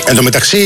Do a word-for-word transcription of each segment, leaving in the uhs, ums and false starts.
Εν τω μεταξύ,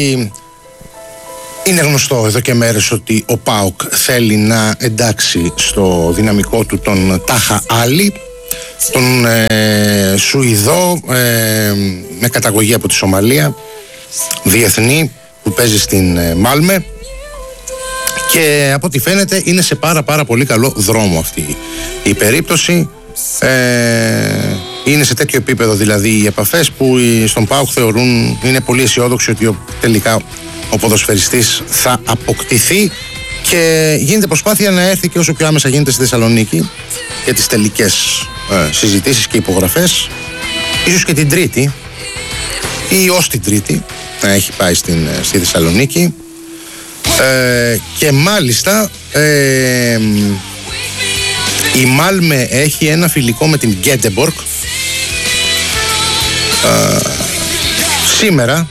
είναι γνωστό εδώ και μέρες ότι ο ΠΑΟΚ θέλει να εντάξει στο δυναμικό του τον Τάχα Άλλη, τον ε, Σουηδό ε, με καταγωγή από τη Σομαλία, διεθνή, που παίζει στην ε, Μάλμε, και από ό,τι φαίνεται είναι σε πάρα πάρα πολύ καλό δρόμο αυτή η περίπτωση. ε, είναι σε τέτοιο επίπεδο δηλαδή οι επαφές που στον ΠΑΟΚ θεωρούν, είναι πολύ αισιόδοξοι ότι τελικά ο ποδοσφαιριστής θα αποκτηθεί και γίνεται προσπάθεια να έρθει και όσο πιο άμεσα γίνεται στη Θεσσαλονίκη για τις τελικές ε, συζητήσεις και υπογραφές, ίσως και την Τρίτη ή ως την Τρίτη να έχει πάει στην, στη Θεσσαλονίκη. Ε, και μάλιστα ε, η Μάλμε έχει ένα φιλικό με την Γκέτεμπορκ ε, σήμερα.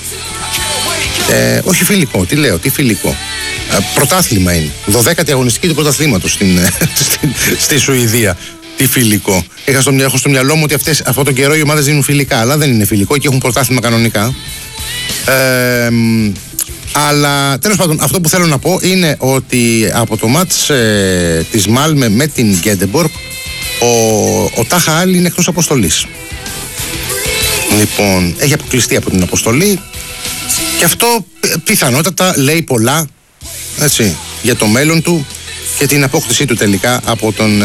Ε, όχι φιλικό, τι λέω, τι φιλικό. Ε, πρωτάθλημα είναι. δωδέκατη αγωνιστική του πρωταθλήματος στην, στην, στη Σουηδία. Τι φιλικό. Είχα στο, έχω στο μυαλό μου ότι αυτές, αυτόν τον καιρό οι ομάδες δίνουν φιλικά, αλλά δεν είναι φιλικό και έχουν πρωτάθλημα κανονικά. Ε, αλλά τέλος πάντων, αυτό που θέλω να πω είναι ότι από το μάτς ε, της Μάλμε με την Γκέντεμπορκ, ο, ο Τάχα Άλλη είναι εκτός αποστολής. Λοιπόν, έχει αποκλειστεί από την αποστολή. Και αυτό πιθανότατα λέει πολλά, έτσι, για το μέλλον του και την απόκτησή του τελικά από τον